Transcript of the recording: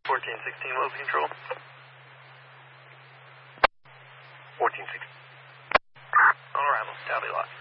1416, what was the control? 1416. On arrival, tally lock.